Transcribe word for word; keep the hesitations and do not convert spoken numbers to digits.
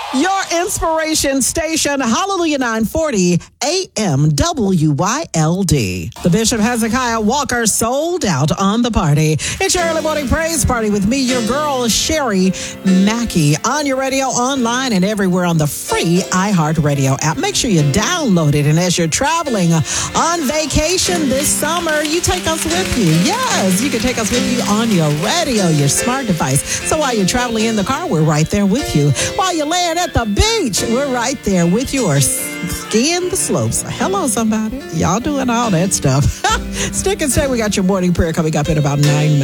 Your inspiration station, Hallelujah nine forty A M W Y L D. The Bishop Hezekiah Walker sold out on the party. It's your early morning praise party with me, your girl, Sherry Mackey. On your radio, online, and everywhere on the free iHeartRadio app. Make sure you download it. And as you're traveling on vacation this summer, you take us with you. Yes, you can take us with you on your radio, your smart device. So while you're traveling in the car, we're right there with you. While you're laying at the beach, we're right there with you, or skiing the slopes. Hello, somebody. Y'all doing all that stuff. Stick and stay. We got your morning prayer coming up in about nine minutes.